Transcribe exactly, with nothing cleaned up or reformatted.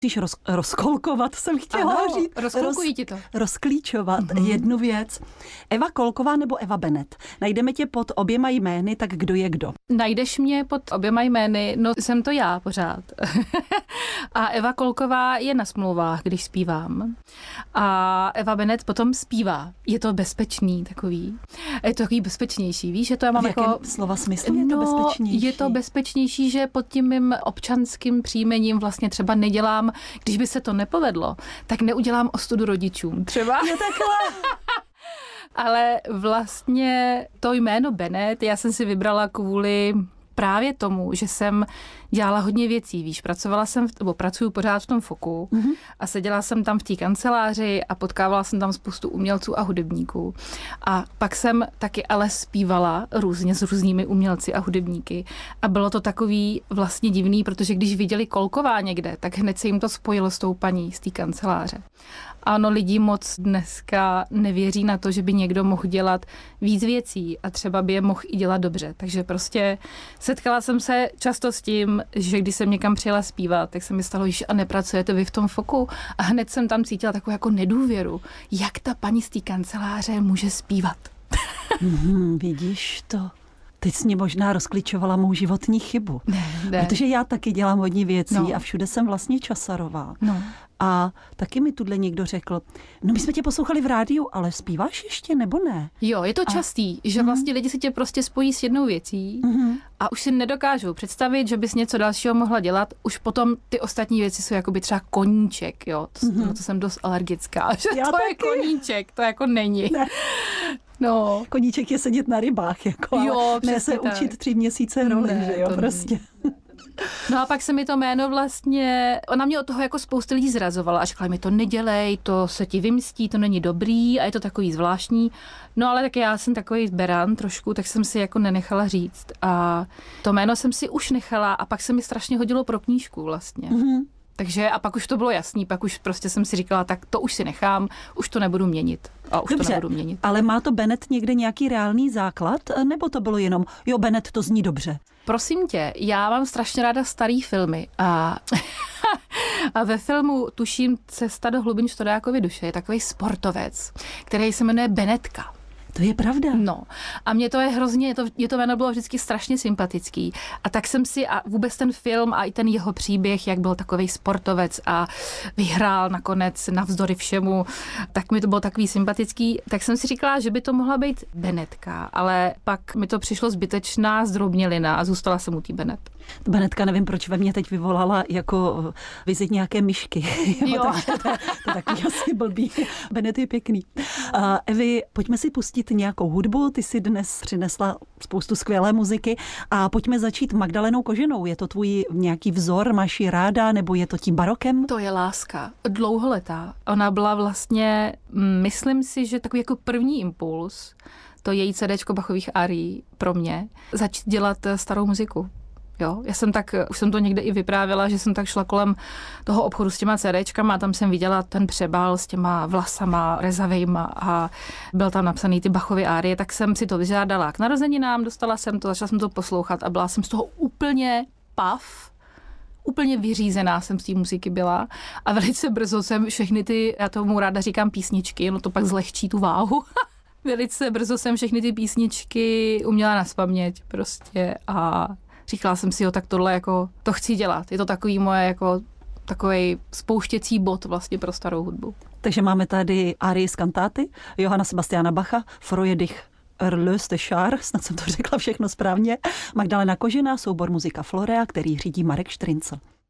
Musíš roz, rozkolkovat, jsem chtěla ano, říct. Rozkolkují roz, ti to. Rozklíčovat mm-hmm. jednu věc. Eva Kolková nebo Eva Bennett? Najdeme tě pod oběma jmény, tak kdo je kdo? Najdeš mě pod oběma jmény, no jsem to já pořád. A Eva Kolková je na smlouvách, když zpívám. A Eva Bennett potom zpívá. Je to bezpečný takový. Je to takový bezpečnější, víš, že to já mám v jako... jakém slova smyslu je to no, bezpečnější? Je to bezpečnější, že pod tím mým občanským příjmením vlastně třeba nedělám, když by se to nepovedlo, tak neudělám ostudu rodičům. Třeba. Je takhle. Ale vlastně to jméno Bennett já jsem si vybrala kvůli právě tomu, že jsem dělala hodně věcí, víš, pracovala jsem, v, nebo pracuju pořád v tom Foku mm-hmm. a seděla jsem tam v té kanceláři a potkávala jsem tam spoustu umělců a hudebníků. A pak jsem taky ale zpívala různě s různými umělci a hudebníky a bylo to takový vlastně divný, protože když viděli Kolková někde, tak hned se jim to spojilo s tou paní z té kanceláře. Ano, lidi moc dneska nevěří na to, že by někdo mohl dělat víc věcí a třeba by je mohl i dělat dobře. Takže prostě setkala jsem se často s tím, že když jsem někam přijela zpívat, tak se mi stalo, že a nepracujete vy v tom Foku a hned jsem tam cítila takovou jako nedůvěru. Jak ta paní z té kanceláře může zpívat? Mm, vidíš to? Teď jsi mě možná rozklíčovala mou životní chybu. Ne, ne. Protože já taky dělám hodně věcí no. a všude jsem vlastně časarová. No. A taky mi tudle někdo řekl, no my jsme tě poslouchali v rádiu, ale zpíváš ještě nebo ne? Jo, je to častý, a... že vlastně lidi si tě prostě spojí s jednou věcí mm-hmm. a už si nedokážou představit, že bys něco dalšího mohla dělat. Už potom ty ostatní věci jsou jakoby třeba koníček, jo. To, mm-hmm. no, to jsem dost alergická, že Já to taky. je koníček, to jako není. Ne. No. Koníček je sedět na rybách, jako, jo, ne se tak. učit tři měsíce roli, ne, že jo, prostě. Není. No a pak se mi to jméno vlastně, ona mě od toho jako spoustu lidí zrazovala a řekla mi to nedělej, to se ti vymstí, to není dobrý a je to takový zvláštní. No ale tak já jsem takový beran trošku, tak jsem si jako nenechala říct a to jméno jsem si už nechala a pak se mi strašně hodilo pro knížku vlastně. Mm-hmm. Takže a pak už to bylo jasný, pak už prostě jsem si říkala, tak to už si nechám, už to nebudu měnit. A už Dobře, to nebudu měnit. Ale má to Bennett někde nějaký reálný základ, nebo to bylo jenom, jo, Bennett, to zní dobře? Prosím tě, já mám strašně ráda starý filmy a, a ve filmu tuším Cesta do hlubin Štodákovy duše je takový sportovec, který se jmenuje Bennetka. To je pravda. No. A mě to je hrozně, to, mě to jméno bylo vždycky strašně sympatický. A tak jsem si, a vůbec ten film a i ten jeho příběh, jak byl takovej sportovec a vyhrál nakonec navzdory všemu, tak mi to bylo takový sympatický. Tak jsem si říkala, že by to mohla být Bennetka, ale pak mi to přišlo zbytečná zdrobnělina a zůstala jsem u té Bennett. Bennetka, nevím, proč ve mně teď vyvolala jako vizit nějaké myšky. Jo. Takže to, to je takový asi blbý. Bennett je pěkný. Uh, Evi, pojďme si pustit nějakou hudbu. Ty si dnes přinesla spoustu skvělé muziky a pojďme začít Magdalenou Koženou. Je to tvůj nějaký vzor, máš ji ráda, nebo je to tím barokem? To je láska. Dlouholetá. Ona byla vlastně, myslím si, že takový jako první impuls, to její CDčko Bachových árií pro mě, začít dělat starou muziku. Jo, já jsem tak, už jsem to někde i vyprávěla, že jsem tak šla kolem toho obchodu s těma CDčkama a tam jsem viděla ten přebal s těma vlasama rezavejma a byl tam napsaný ty Bachovy árie, tak jsem si to vyžádala k narozeninám, dostala jsem to, začala jsem to poslouchat a byla jsem z toho úplně pav, úplně vyřízená jsem z té muziky byla a velice brzo jsem všechny ty, já tomu ráda říkám písničky, no to pak zlehčí tu váhu. Velice brzo jsem všechny ty písničky uměla nazpaměť prostě a říkala jsem si, jo, tak tohle jako, to chci dělat. Je to takový moje jako, takovej spouštěcí bod vlastně pro starou hudbu. Takže máme tady árii z kantáty Johanna Sebastiana Bacha, Freudig Erlöste Schar, snad jsem to řekla všechno správně, Magdalena Kožená, soubor Muzika Florea, který řídí Marek Štryncl.